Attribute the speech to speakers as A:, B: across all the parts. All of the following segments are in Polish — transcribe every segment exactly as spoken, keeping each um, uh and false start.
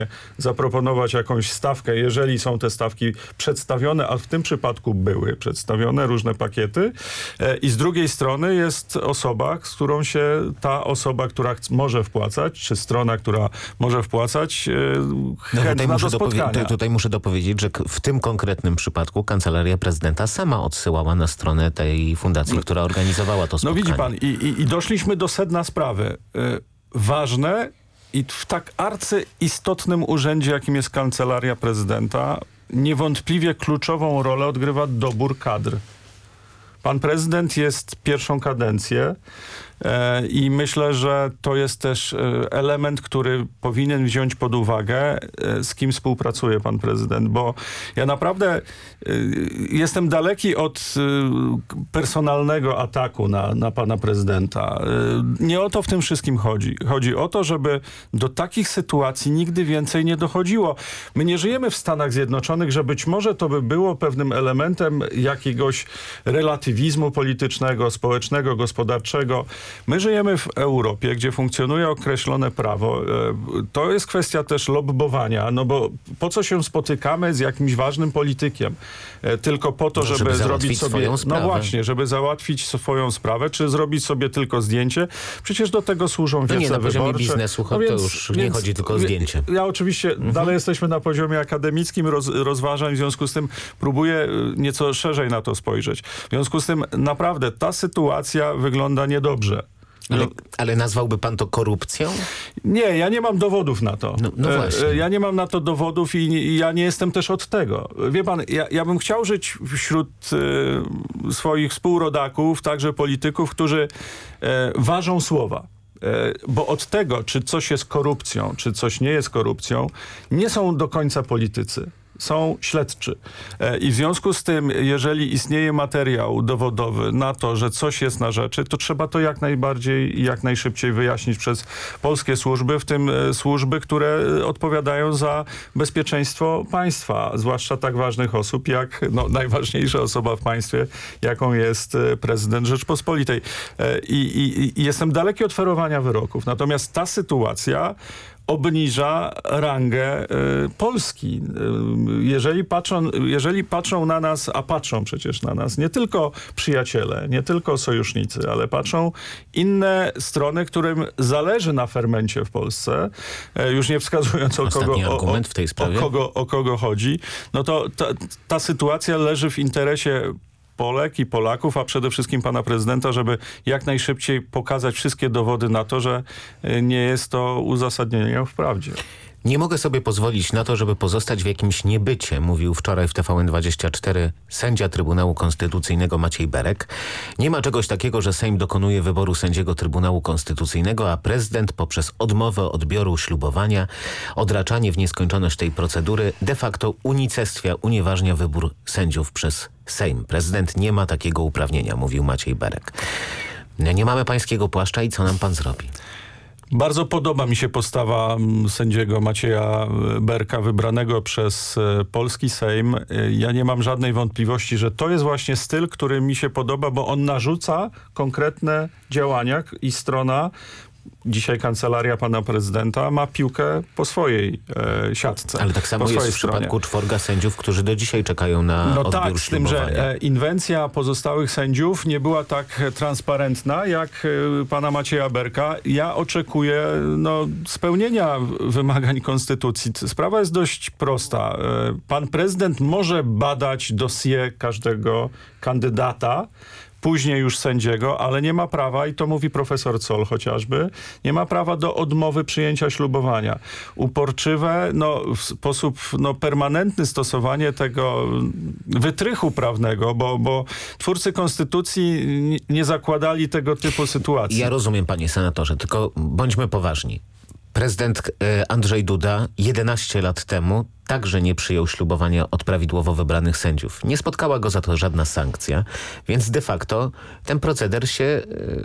A: zaproponować jakąś stawkę, jeżeli są te stawki przedstawione, a w tym przypadku były przedstawione różne pakiety i z drugiej strony jest osoba, z którą się ta osoba, która może wpłacać, czy strona, która może wpłacać, chętna
B: no,
A: do spotkania.
B: Dopowie- tutaj muszę dopowiedzieć, że w tym konkretnym przypadku Kancelaria Prezydenta sama odsyłała na stronę tej fundacji, no, która organizowała to spotkanie.
A: No widzi pan, i, i, i doszliśmy do sedna sprawy. Yy, ważne i w tak arcyistotnym urzędzie, jakim jest Kancelaria Prezydenta, niewątpliwie kluczową rolę odgrywa dobór kadr. Pan prezydent jest pierwszą kadencję e, i myślę, że to jest też e, element, który powinien wziąć pod uwagę, e, z kim współpracuje pan prezydent, bo ja naprawdę e, jestem daleki od e, personalnego ataku na, na pana prezydenta. E, nie o to w tym wszystkim chodzi. Chodzi o to, żeby do takich sytuacji nigdy więcej nie dochodziło. My nie żyjemy w Stanach Zjednoczonych, że być może to by było pewnym elementem jakiegoś relatywizmu politycznego, społecznego, gospodarczego. My żyjemy w Europie, gdzie funkcjonuje określone prawo. To jest kwestia też lobbowania, no bo po co się spotykamy z jakimś ważnym politykiem? Tylko po to,
B: no,
A: żeby,
B: żeby
A: zrobić sobie...
B: No
A: właśnie, żeby załatwić swoją sprawę, czy zrobić sobie tylko zdjęcie. Przecież do tego służą wiece
B: no nie, na
A: wyborcze.
B: poziomie biznesu no więc, to już nie więc, chodzi tylko o zdjęcie.
A: Ja oczywiście mhm. dalej jesteśmy na poziomie akademickim roz, rozważań, w związku z tym próbuję nieco szerzej na to spojrzeć. W związku z tym naprawdę ta sytuacja wygląda niedobrze.
B: Ale, ale nazwałby pan to korupcją?
A: Nie, ja nie mam dowodów na to.
B: No, no właśnie.
A: Ja nie mam na to dowodów i, i ja nie jestem też od tego. Wie pan, ja, ja bym chciał żyć wśród e, swoich współrodaków, także polityków, którzy e, ważą słowa. E, bo od tego, czy coś jest korupcją, czy coś nie jest korupcją, nie są do końca politycy. Są śledczy. I w związku z tym, jeżeli istnieje materiał dowodowy na to, że coś jest na rzeczy, to trzeba to jak najbardziej i jak najszybciej wyjaśnić przez polskie służby, w tym służby, które odpowiadają za bezpieczeństwo państwa, zwłaszcza tak ważnych osób, jak no, najważniejsza osoba w państwie, jaką jest prezydent Rzeczpospolitej. I, i, i jestem daleki od ferowania wyroków. Natomiast ta sytuacja obniża rangę y, Polski. Y, jeżeli, patrzą, jeżeli patrzą na nas, a patrzą przecież na nas, nie tylko przyjaciele, nie tylko sojusznicy, ale patrzą inne strony, którym zależy na fermencie w Polsce, y, już nie wskazując o kogo, o, o,
B: w tej sprawie.
A: o, kogo, o kogo chodzi, no to ta, ta sytuacja leży w interesie Polek i Polaków, a przede wszystkim pana prezydenta, żeby jak najszybciej pokazać wszystkie dowody na to, że nie jest to uzasadnieniem w prawdzie.
B: Nie mogę sobie pozwolić na to, żeby pozostać w jakimś niebycie, mówił wczoraj w T V N dwadzieścia cztery sędzia Trybunału Konstytucyjnego Maciej Berek. Nie ma czegoś takiego, że Sejm dokonuje wyboru sędziego Trybunału Konstytucyjnego, a prezydent poprzez odmowę odbioru ślubowania, odraczanie w nieskończoność tej procedury de facto unicestwia, unieważnia wybór sędziów przez Sejm. Prezydent nie ma takiego uprawnienia, mówił Maciej Berek. Nie mamy pańskiego płaszcza i co nam pan zrobi?
A: Bardzo podoba mi się postawa sędziego Macieja Berka, wybranego przez polski Sejm. Ja nie mam żadnej wątpliwości, że to jest właśnie styl, który mi się podoba, bo on narzuca konkretne działania i strona, dzisiaj kancelaria pana prezydenta, ma piłkę po swojej e, siatce.
B: Ale tak samo jest w
A: stronie.
B: przypadku czworga sędziów, którzy do dzisiaj czekają na
A: no
B: odbiór
A: tak, z tym, że e, inwencja pozostałych sędziów nie była tak transparentna jak e, pana Macieja Berka. Ja oczekuję no, spełnienia wymagań konstytucji. Sprawa jest dość prosta. E, pan prezydent może badać dossier każdego kandydata, później już sędziego, ale nie ma prawa, i to mówi profesor Zoll chociażby, nie ma prawa do odmowy przyjęcia ślubowania. Uporczywe, no, w sposób no, permanentny stosowanie tego wytrychu prawnego, bo, bo twórcy konstytucji nie zakładali tego typu sytuacji.
B: Ja rozumiem, panie senatorze, tylko bądźmy poważni. Prezydent Andrzej Duda jedenaście lat temu także nie przyjął ślubowania od prawidłowo wybranych sędziów. Nie spotkała go za to żadna sankcja, więc de facto ten proceder się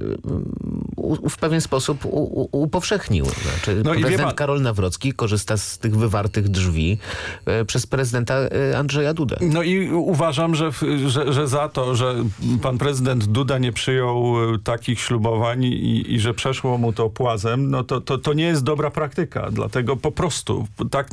B: u, w pewien sposób u, u, upowszechnił. Znaczy, no prezydent pan... Karol Nawrocki korzysta z tych wywartych drzwi e, przez prezydenta e, Andrzeja Dudę.
A: No i uważam, że, że, że za to, że pan prezydent Duda nie przyjął takich ślubowań i, i że przeszło mu to płazem, no to, to, to nie jest dobra praktyka. Dlatego po prostu tak